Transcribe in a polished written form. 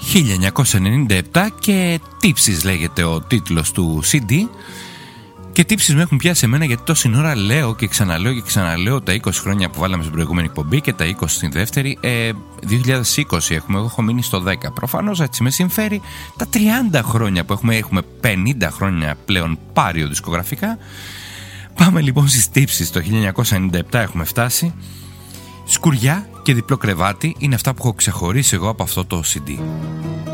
1997 και Τύψεις λέγεται ο τίτλος του CD. Και τύψεις με έχουν πιάσει εμένα γιατί τόση ώρα λέω και ξαναλέω τα 20 χρόνια που βάλαμε στην προηγούμενη εκπομπή και τα 20 στην δεύτερη. 2020 έχουμε, εγώ έχω μείνει στο 10. Προφανώς έτσι με συμφέρει τα 30 χρόνια που έχουμε 50 χρόνια πλέον πάριο δισκογραφικά. Πάμε λοιπόν στις τύψεις. Το 1997 έχουμε φτάσει. Σκουριά και διπλό κρεβάτι είναι αυτά που έχω ξεχωρίσει εγώ από αυτό το CD.